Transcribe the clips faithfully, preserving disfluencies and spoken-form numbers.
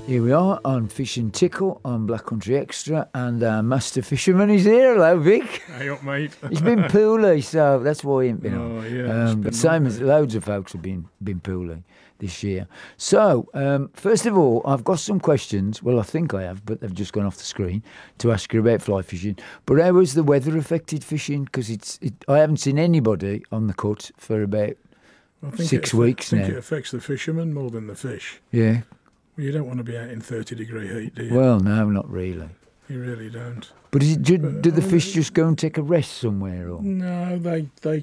Here we are on Fish and Tickle on Black Country Extra, and our master fisherman is here. Hello, Vic. Hey up, mate. He's been poorly, so that's why he ain't been Oh, on. yeah, Um, but same as loads of folks have been been poorly this year. So, um, first of all, I've got some questions. Well, I think I have, but they've just gone off the screen to ask you about fly fishing. But how has the weather affected fishing? Because it's it, I haven't seen anybody on the cut for about I think six it, weeks I think now. it affects the fishermen more than the fish. Yeah. Well, you don't want to be out in thirty degree heat, do you? Well, no, not really. You really don't. But is it, do, But, do the uh, fish just go and take a rest somewhere? Or? No, they they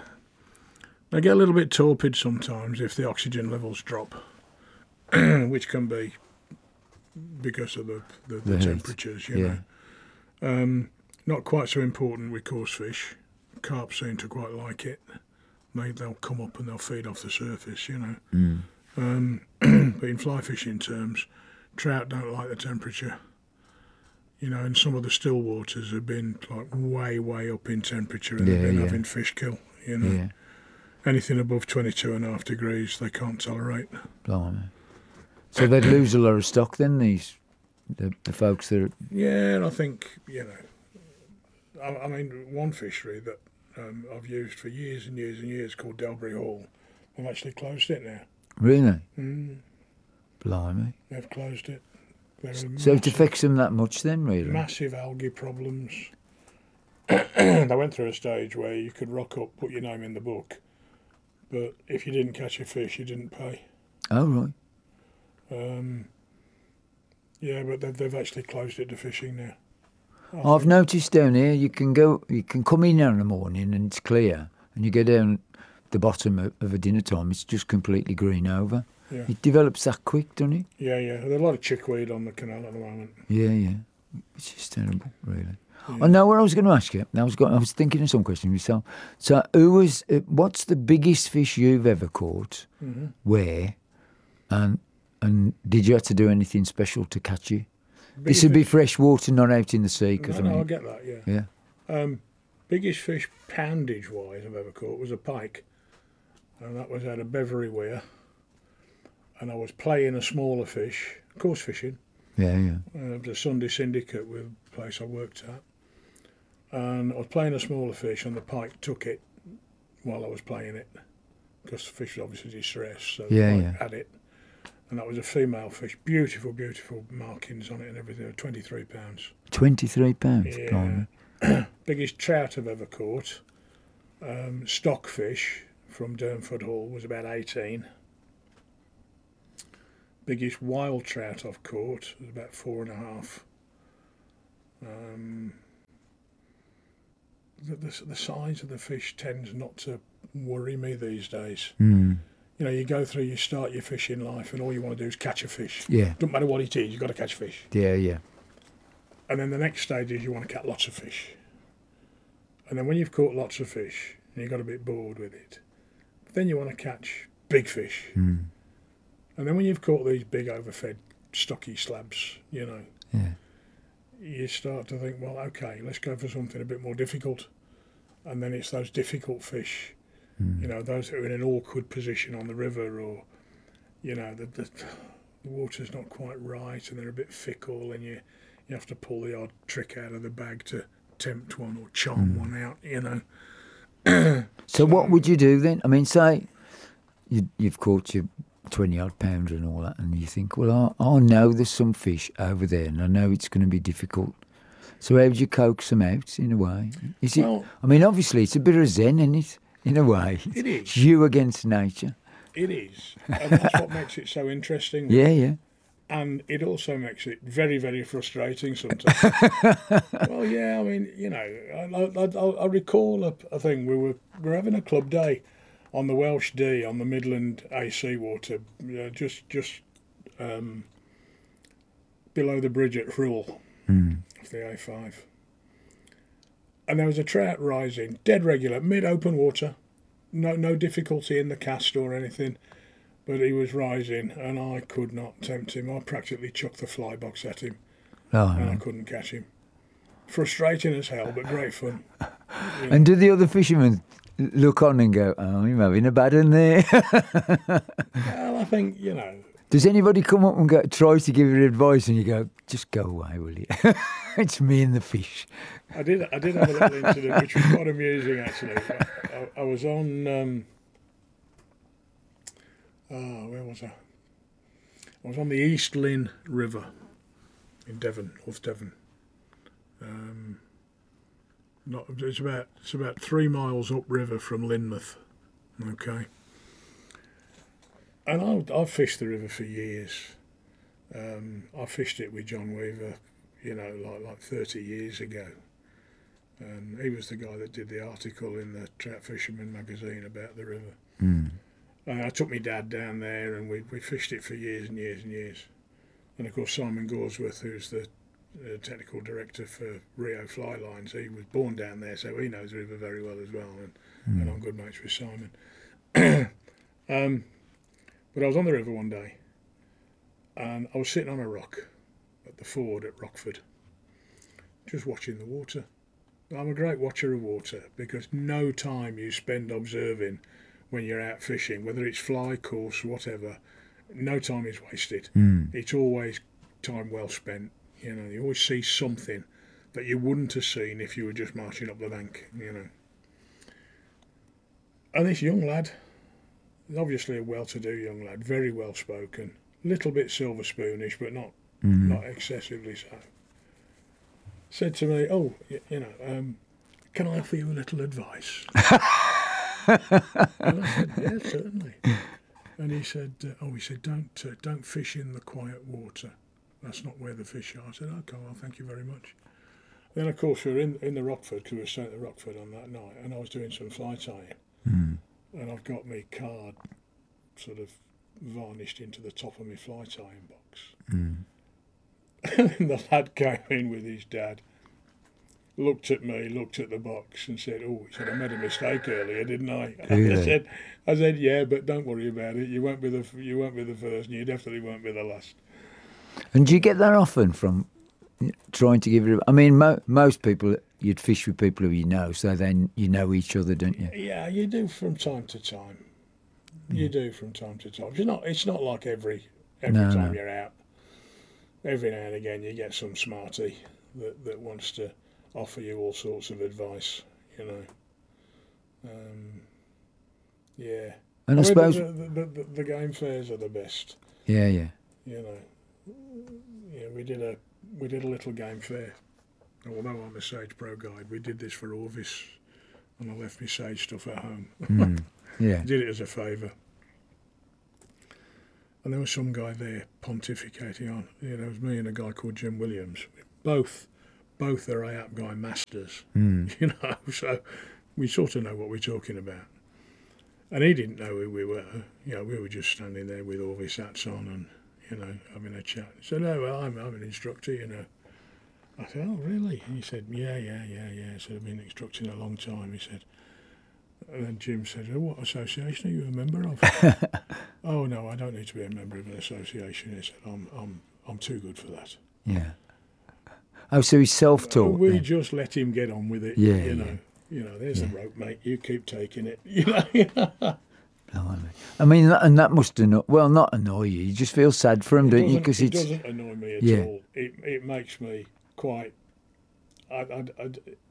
they get a little bit torpid sometimes if the oxygen levels drop, which can be because of the the, the, The heat, temperatures. You yeah. know, um, not quite so important with coarse fish. Carp seem to quite like it. They they'll come up and they'll feed off the surface. You know. Mm. Um, but in fly fishing terms, trout don't like the temperature. You know, and some of the still waters have been like way, way up in temperature and Yeah, they've been yeah. having fish kill. You know, Yeah, anything above twenty-two and a half degrees they can't tolerate. blimey. So they'd lose a lot of stock then, these the, the folks that are, Yeah, and I think, you know, I, I mean, one fishery that um, I've used for years and years and years called Delbury Hall, they've actually closed it now. really? Mm, Blimey. they've closed it. There are So it massive- affects them that much then, really? massive algae problems. They went through a stage where you could rock up, put your name in the book, but if you didn't catch a fish, you didn't pay. Oh, right. Um, yeah, but they've, they've actually closed it to fishing now. I've noticed down here you can go, you can come in in the morning and it's clear, and you go down the bottom of, of a dinner time, it's just completely green over. Yeah, It develops that quick, doesn't it? yeah, yeah. There's a lot of chickweed on the canal at the moment. Yeah, yeah. Which is terrible, really. Yeah. I know what I was going to ask you. I was going, I was thinking of some questions myself. So, who was? Uh, what's the biggest fish you've ever caught? Mm-hmm. Where? And and did you have to do anything special to catch you? This Biggest would be fish- fresh water, not out in the sea. Cause, No, I no, mean, I get that. Yeah. yeah. Um, biggest fish poundage wise I've ever caught was a pike, and that was out of Beverley Weir. And I was playing a smaller fish, coarse fishing. Yeah, yeah. Uh, it was a Sunday syndicate with the place I worked at. And I was playing a smaller fish and the pike took it while I was playing it because the fish was obviously distressed, so the Yeah, pike yeah. had it. And that was a female fish, beautiful, beautiful markings on it and everything, twenty-three pounds. Twenty-three pounds. Yeah. Blimey. Biggest trout I've ever caught, um, stockfish from Durnford Hall, was about eighteen. Biggest wild trout I've caught was about four and a half. Um, the, the, the size of the fish tends not to worry me these days. Mm. You know, you go through, you start your fishing life, and all you want to do is catch a fish. Yeah, Doesn't matter what it is, you've got to catch fish. yeah, yeah. And then the next stage is you want to catch lots of fish. And then when you've caught lots of fish, and you got a bit bored with it, then you want to catch big fish. Mm. And then when you've caught these big overfed stocky slabs, you know, Yeah. you start to think, well, okay, let's go for something a bit more difficult. And then it's those difficult fish, Mm. you know, those that are in an awkward position on the river, or, you know, the, the, the water's not quite right and they're a bit fickle, and you, you have to pull the odd trick out of the bag to tempt one or charm Mm. one out, you know. So what would you do then? I mean, say you, you've caught your twenty odd pounder and all that, and you think, well, I, I know there's some fish over there, and I know it's going to be difficult. So how would you coax them out in a way? Is it? Well, I mean, obviously it's a bit of zen, isn't it? In a way, it is. It's you against nature. It is. And that's what makes it so interesting. Yeah, yeah. And it also makes it very, very frustrating sometimes. Well, yeah, I mean, you know, I, I, I, I recall a, a thing. We were we were having a club day on the Welsh Dee on the Midland A C water, uh, just just um, below the bridge at Rhull Mm. of the A five. And there was a trout rising, dead regular, mid-open water, no no difficulty in the cast or anything. But he was rising, and I could not tempt him. I practically chucked the fly box at him, Oh, and I no. couldn't catch him. Frustrating as hell, but great fun. You know. And do the other fishermen look on and go, "Oh, you're having a bad one there"? Well, I think, you know, Does anybody come up and go, try to give you advice and you go, just go away, will you? It's me and the fish. I did I did have a little incident which was quite amusing actually. I, I, I was on, um, oh, where was I? I was on the East Lynn River in Devon, North Devon. Um, not, it's about it's about three miles upriver from Lynmouth. Okay. And I've, I've fished the river for years. Um, I fished it with John Weaver, you know, like like thirty years ago. And he was the guy that did the article in the Trout Fisherman magazine about the river. Mm. And I took my dad down there and we, we fished it for years and years and years. And of course Simon Gorsworth, who's the uh, technical director for Rio Fly Lines, he was born down there, so he knows the river very well as well. And, Mm. and I'm good mates with Simon. um, But I was on the river one day and I was sitting on a rock at the ford at Rockford, just watching the water. I'm a great watcher of water because no time you spend observing when you're out fishing, whether it's fly, course, whatever, no time is wasted. Mm. It's always time well spent. You know, you always see something that you wouldn't have seen if you were just marching up the bank, you know. And this young lad, obviously a well-to-do young lad, very well-spoken, little bit silver spoonish, but not Mm. not excessively so, said to me, oh, y- you know, um, can I offer you a little advice? And I said, yeah, certainly. And he said, uh, oh, he said, don't uh, don't fish in the quiet water. That's not where the fish are. I said, okay, well, thank you very much. Then, of course, we were in, in the Rockford, because we were staying at the Rockford on that night, and I was doing some fly tying. Mm. And I've got my card sort of varnished into the top of my fly tying box. Mm. And the lad came in with his dad, looked at me, looked at the box and said, oh, he said, I made a mistake earlier, didn't I? Really? I said, I said, yeah, but don't worry about it. You won't be the you won't be the first and you definitely won't be the last. And do you get that often from trying to give it? I mean, mo- most people, you'd fish with people who you know, so then you know each other, don't you? Yeah, you do from time to time. You do from time to time. It's not it's not like every every No, time no. you're out. Every now and again you get some smarty that, that wants to offer you all sorts of advice, you know. Um, yeah. And I mean, suppose, the, the, the, the game fairs are the best, yeah, yeah. you know. Yeah, we did a we did a little game fair. Although I'm a Sage Pro guide, we did this for Orvis, and I left my Sage stuff at home. Mm. Yeah. Did it as a favour. And there was some guy there pontificating on. You know, it was me and a guy called Jim Williams. Both, both are A A P Guy masters. Mm. You know, so we sort of know what we're talking about. And he didn't know who we were. You know, we were just standing there with all his hats on and, you know, having a chat. He said, oh, well, I'm, I'm an instructor, you know. I said, oh, really? And he said, yeah, yeah, yeah, yeah. He said, I've been instructing a long time. He said, and then Jim said, oh, what association are you a member of? Oh, no, I don't need to be a member of an association. He said, I'm, I'm, I'm too good for that. Yeah. Oh, so he's self-taught. We then. just let him get on with it. Yeah, you yeah. know, you know. There's Yeah. the rope, mate. You keep taking it. You know. Blimey. I mean, that, and that must annoy, well, not annoy you. You just feel sad for him, don't you? Doesn't- Because it it's doesn't annoy me at Yeah. all. It it makes me quite. I, I, I,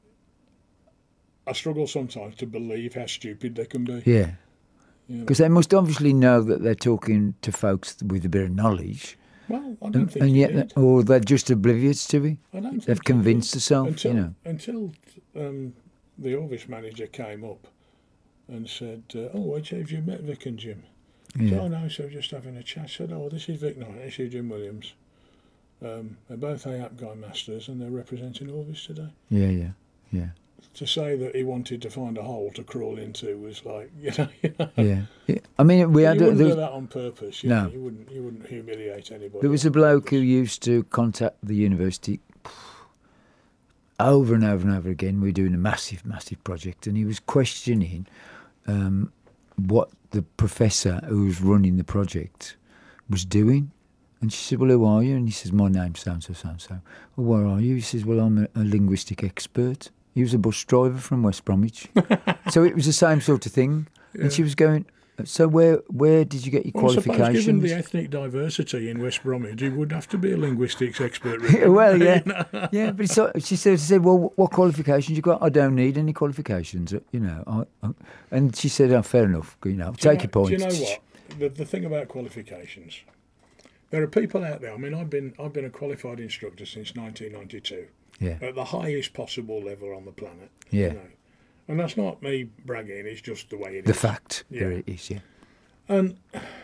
I struggle sometimes to believe how stupid they can be. yeah. You know. Because they must obviously know that they're talking to folks with a bit of knowledge, Well, I don't and, think and he yet, did. or they're just oblivious to it. I don't think They've he convinced did. themselves, until you know. until um, the Orvis manager came up and said, uh, "Oh, H, have you met Vic and Jim?" I said, Yeah. "Oh no, so just having a chat." I said, "Oh, this is Vic Knight, this is Jim Williams. Um, they're both A A P Guy masters, and they're representing Orvis today." Yeah, yeah, yeah, To say that he wanted to find a hole to crawl into was like, you know, you know. yeah. yeah. I mean, we you had a, wouldn't there, do was, that on purpose. You No. know, you wouldn't. You wouldn't humiliate anybody. there was a on bloke who purpose. used to contact the university over and over and over again. We were doing a massive, massive project, and he was questioning um, what the professor who was running the project was doing. And she said, well, who are you? And he says, my name's so-and-so, so-and-so. Well, where are you? He says, well, I'm a, a linguistic expert. He was a bus driver from West Bromwich. So it was the same sort of thing. Yeah. And she was going, So where where did you get your Well, I suppose given qualifications? the ethnic diversity in West Bromwich, you would have to be a linguistics expert. Really. Well, yeah, You know? yeah. But it's, like- she said, she said, well, what qualifications you got? I don't need any qualifications, you know. I, I, and she said, oh, fair enough. You know, Do you take know- your point. Do you know what? The, the thing about qualifications, there are people out there. I mean, I've been I've been a qualified instructor since nineteen ninety-two Yeah, at the highest possible level on the planet. yeah. You know? And that's not me bragging. It's just the way it is. The fact Yeah. there it is. Yeah, And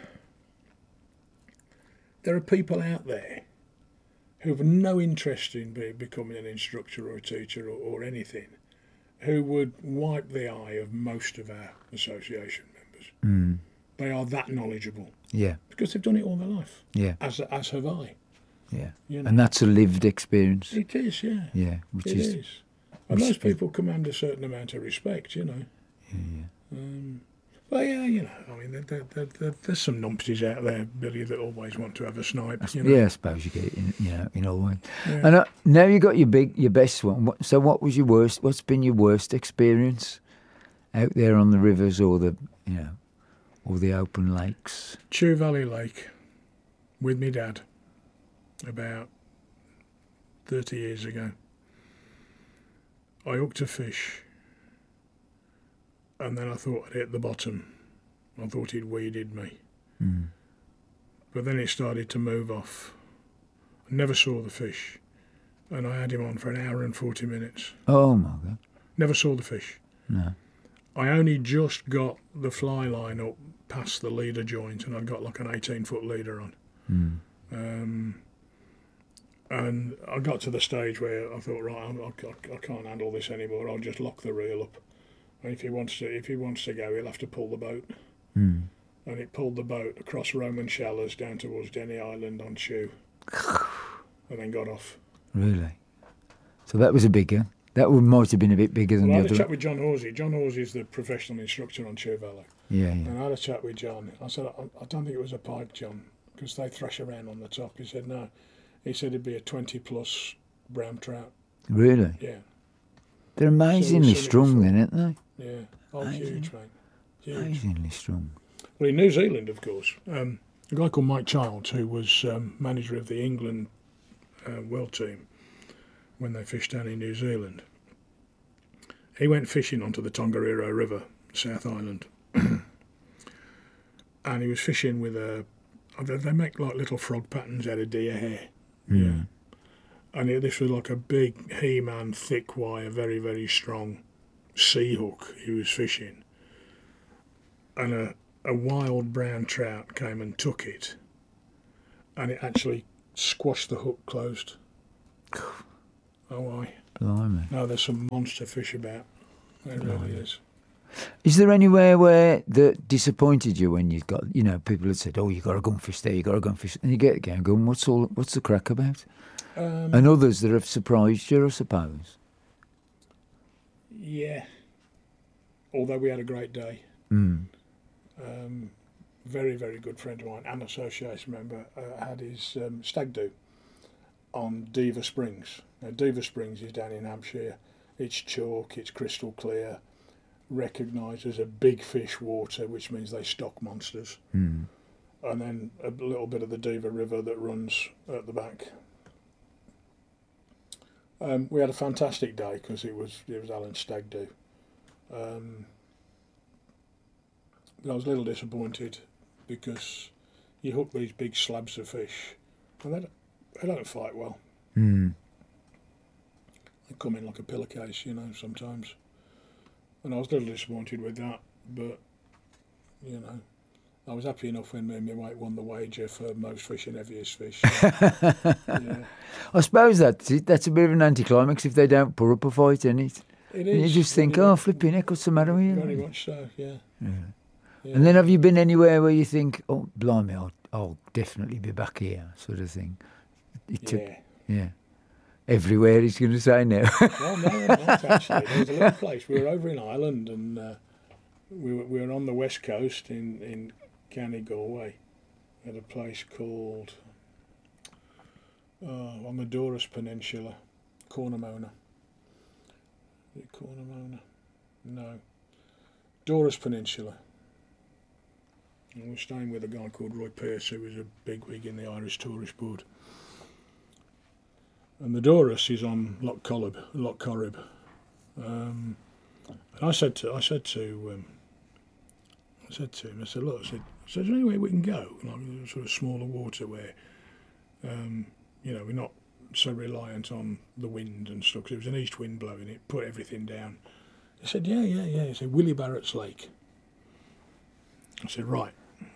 there are people out there who have no interest in be, becoming an instructor or a teacher or, or anything, who would wipe the eye of most of our association members. mm. They are that knowledgeable yeah, because they've done it all their life, yeah, as as have I. yeah. You know, And that's a lived experience. it is, yeah, Yeah, which it is, is. And which those is- people command a certain amount of respect, you know. yeah, Um, but yeah, you know, I mean, there, there, there, there, there's some numpties out there, Billy, that always want to have a snipe. You know? yeah. I suppose you get it, in, you know, in all ways. Yeah. And uh, now you got your big, your best one. What, so, what was your worst? What's been your worst experience out there on the rivers or the, you know, or the open lakes? Chew Valley Lake with me dad about thirty years ago. I hooked a fish and then I thought I'd hit the bottom. I thought he'd weeded me. Mm. But then it started to move off. I never saw the fish and I had him on for an hour and forty minutes. Oh my God! Never saw the fish. No. I only just got the fly line up past the leader joint and I'd got like an eighteen foot leader on. Mm. Um, and I got to the stage where I thought, right, I'm, I, I can't handle this anymore. I'll just lock the reel up. And if he wants to, if he wants to go, he'll have to pull the boat. Mm. And it pulled the boat across Roman Shallows down towards Denny Island on Chew, and then got off. Really? So that was a bigger. That would might have been a bit bigger than Well, I the had a other. chat with John Horsey. John Horsey is the professional instructor on Chew Valley. Yeah, yeah. And I had a chat with John. I said, I, I don't think it was a pike, John, because they thrash around on the top. He said, no. He said it'd be a twenty plus brown trout. Really? Yeah, They're amazingly seen it strong, before. then, aren't they? yeah. Oh, Amazing. huge, mate. Huge. Amazingly strong. Well, in New Zealand, of course, um, a guy called Mike Childs, who was um, manager of the England uh, world team when they fished down in New Zealand, he went fishing onto the Tongariro River, South Island, and he was fishing with a. They they make like little frog patterns out of deer hair. Mm. And it, this was like a big He-Man, thick wire, very, very strong sea hook he was fishing. And a, a wild brown trout came and took it. And it actually squashed the hook closed. Oh, I. Blimey. No, there's some monster fish about. There really is. Is there anywhere where that disappointed you when you got, you know, people had said, "Oh, you got to go and fish there, you got to go and fish," and you get again going, "What's all? What's the crack about?" Um, And others that have surprised you, I suppose. yeah. Although we had a great day. Mm. Um, very, very good friend of mine, an association member, uh, had his um, stag do on Diva Springs. Now, Diva Springs is down in Hampshire. It's chalk, it's crystal clear, recognised as a big fish water, which means they stock monsters. Mm. And then a little bit of the Diva River that runs at the back. Um, we had a fantastic day because it was it was Alan's stag do. Um, but I was a little disappointed because you hook these big slabs of fish and they don't, they don't fight well. Mm. They come in like a pillowcase, you know, sometimes. And I was a little disappointed with that, but, you know, I was happy enough when me and my mate won the wager for most fish and heaviest fish. So, yeah. I suppose that's it. That's a bit of an anticlimax if they don't put up a fight in it. It And you is. just think, very oh, much- flipping heck, what's the matter with you? Very much so, yeah. Yeah. yeah. And then have you been anywhere where you think, oh, blimey, I'll, I'll definitely be back here, sort of thing? It took, Yeah. yeah. Everywhere, he's going to say now. Well, no, not actually. There was a little place. We were over in Ireland and uh, we, were, we were on the west coast in, in County Galway at a place called, uh, on the Doris Peninsula, Cornamona. Is it Cornamona? No. Doris Peninsula. And we were staying with a guy called Roy Pearce, who was a bigwig in the Irish Tourist Board. And the Doris is on Loch Corrib. Loch Corrib. Um, and I said to, I said to, um, I said to him, I said, look, I said, I said, is there any way we can go? Like sort of smaller water where, um, you know, we're not so reliant on the wind and stuff. 'Cause it was an east wind blowing, it put everything down. He said, yeah, yeah, yeah. He said, Willie Barrett's Lake. I said, right.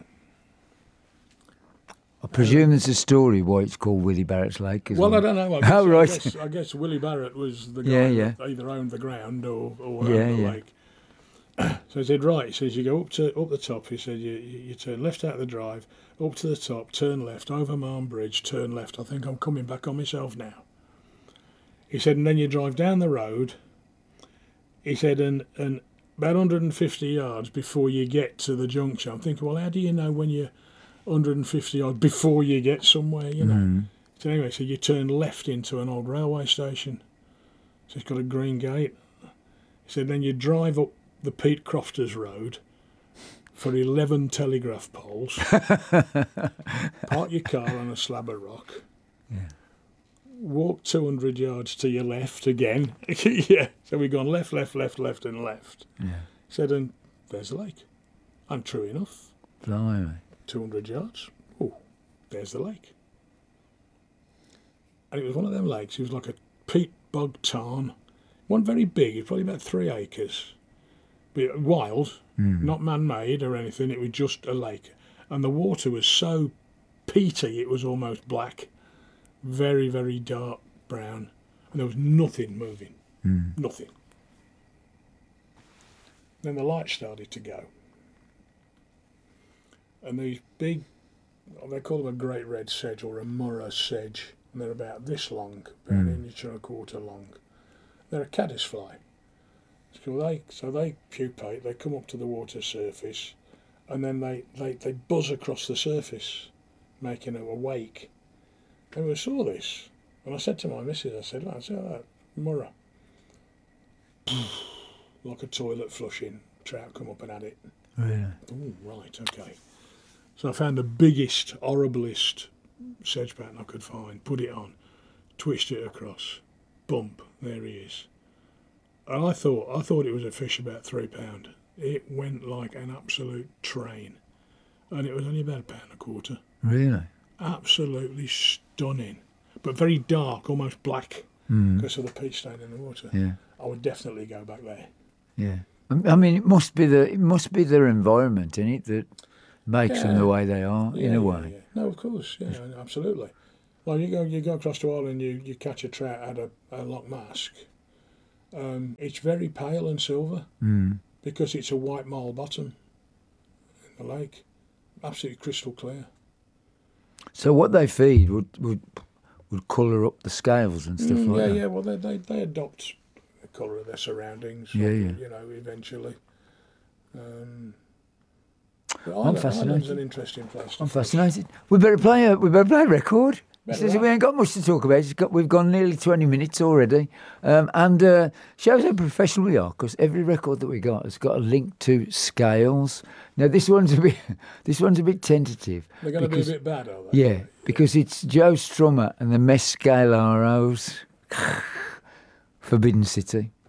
I presume there's a story why it's called Willie Barrett's Lake. Well, it? I don't know. I guess, Oh, right. I guess, I guess Willie Barrett was the guy Yeah, yeah. that either owned the ground or, or Yeah, owned the yeah. lake. So he said, right. He says, you go up to up the top. He said, you, you, you turn left out of the drive, up to the top, turn left, over Marne Bridge, turn left. I think I'm coming back on myself now. He said, and then you drive down the road. He said, and, and about one hundred fifty yards before you get to the junction. I'm thinking, well, how do you know when you're one hundred fifty yards before you get somewhere, you know? Mm. So anyway, so you turn left into an old railway station. So it's got a green gate. He said, then you drive up the Pete Crofters Road for eleven telegraph poles. Park your car on a slab of rock. Yeah. Walk two hundred yards to your left again. Yeah. So we've gone left, left, left, left, and left. Yeah. He said, and there's the lake. And true enough, Blimey. two hundred yards. Oh, there's the lake. And it was one of them lakes. It was like a peat bog tarn. One very big. It was probably about three acres. But wild, Mm. not man-made or anything. It was just a lake. And the water was so peaty, it was almost black. Very, very dark brown. And there was nothing moving. Mm. Nothing. Then the lights started to go. And these big, they call them a great red sedge or a Murrah sedge. And they're about this long, about Mm. an inch and a quarter long. They're a caddisfly. So they, so they pupate, they come up to the water surface, and then they, they, they buzz across the surface, making a wake. And we saw this. And I said to my missus, I said, "Look, see that, Murrah." Like a toilet flushing, trout come up and had it. Really? Oh, right, okay. So I found the biggest, horriblest sedge pattern I could find, put it on, twist it across, bump, there he is. And I thought, I thought it was a fish about three pound. It went like an absolute train. And it was only about a pound and a quarter. Really? Absolutely stunning. But very dark, almost black, Mm. because of the peat stain in the water. Yeah. I would definitely go back there. Yeah. I mean, it must be the it must be their environment in it that makes them Yeah. the way they are, in Yeah, a yeah, way. yeah. No, of course, yeah, absolutely. Like you go, you go across to Ireland, you you catch a trout at a, a Loch Mask. Um, it's very pale and silver Mm. because it's a white marl bottom in the lake, absolutely crystal clear. So what they feed would would would colour up the scales and stuff Mm, like yeah, that. yeah. Well, they they, they adopt the colour of their surroundings. Yeah, yeah. You know, eventually. Um, but I'm Ireland, Ireland's fascinated. an interesting place. to I'm fish. fascinated. We better play a we better play a record. Better Says that. we ain't got much to talk about. It's got, we've gone nearly twenty minutes already, um, and uh, shows how professional we are. Because every record that we got has got a link to scales. Now this one's a bit this one's a bit tentative. They're going to be a because- bit bad, are they? Yeah, because it's Joe Strummer and the Mescaleros, Forbidden City.